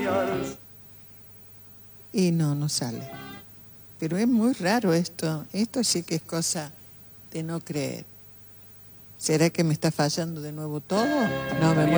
Y no sale. Pero es muy raro esto. Esto sí que es cosa de no creer. ¿Será que me está fallando de nuevo todo? No, me muero.